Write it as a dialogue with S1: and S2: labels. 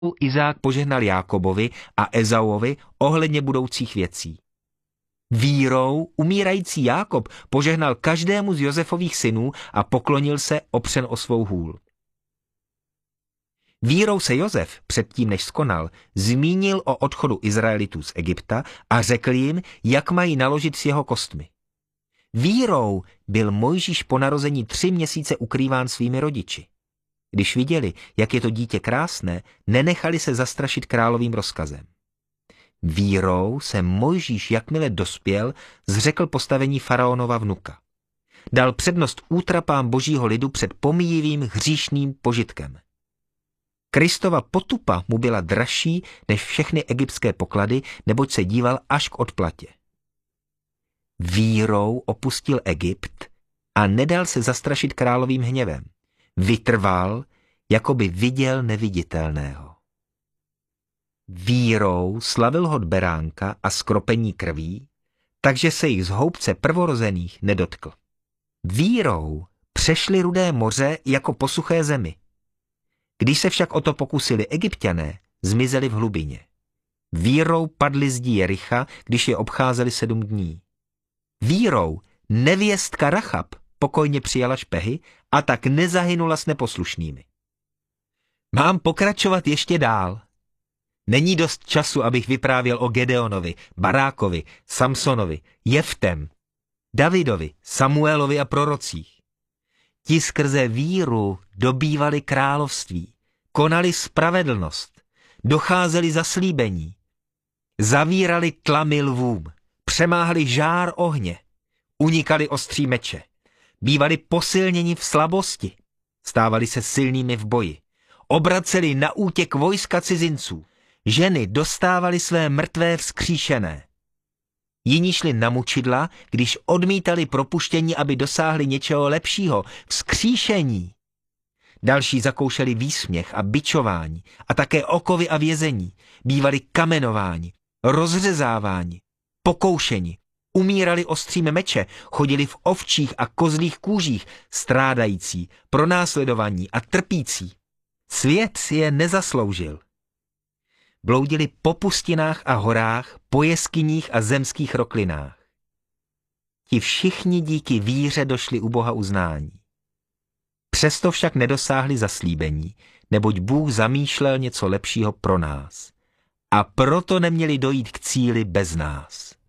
S1: Izák požehnal Jákobovi a Ezauovi ohledně budoucích věcí. Vírou umírající Jákob požehnal každému z Josefových synů a poklonil se opřen o svou hůl. Vírou se Josef, předtím než skonal, zmínil o odchodu Izraelitů z Egypta a řekl jim, jak mají naložit s jeho kostmi. Vírou byl Mojžíš po narození 3 měsíce ukrýván svými rodiči. Když viděli, jak je to dítě krásné, nenechali se zastrašit královým rozkazem. Vírou se Mojžíš, jakmile dospěl, zřekl postavení faraonova vnuka. Dal přednost útrapám božího lidu před pomíjivým hříšným požitkem. Kristova potupa mu byla dražší než všechny egyptské poklady, neboť se díval až k odplatě. Vírou opustil Egypt a nedal se zastrašit královým hněvem. Vytrval, jako by viděl neviditelného. Vírou slavil hod beránka a skropení krví, takže se jich z houbce prvorozených nedotkl. Vírou přešli Rudé moře jako po suché zemi. Když se však o to pokusili Egypťané, zmizeli v hlubině. Vírou padli zdí Jericha, když je obcházeli 7 dní. Vírou nevěstka Rachab pokojně přijala špehy a tak nezahynula s neposlušnými. Mám pokračovat ještě dál. Není dost času, abych vyprávěl o Gedeonovi, Barákovi, Samsonovi, Jeftem, Davidovi, Samuelovi a prorocích. Ti skrze víru dobývali království, konali spravedlnost, docházeli zaslíbení, zavírali tlamy lvům, přemáhli žár ohně, unikali ostří meče, bývali posilněni v slabosti, stávali se silnými v boji, obraceli na útěk vojska cizinců, ženy dostávali své mrtvé vzkříšené. Jiní šli na mučidla, když odmítali propuštění, aby dosáhli něčeho lepšího, vzkříšení. Další zakoušeli výsměch a bičování a také okovy a vězení, bývali kamenováni, rozřezáváni, pokoušeni, umírali ostřím meče, chodili v ovčích a kozlých kůžích, strádající, pronásledovaní a trpící. Svět si je nezasloužil. Bloudili po pustinách a horách, po jeskyních a zemských roklinách. Ti všichni díky víře došli u Boha uznání. Přesto však nedosáhli zaslíbení, neboť Bůh zamýšlel něco lepšího pro nás. A proto neměli dojít k cíli bez nás.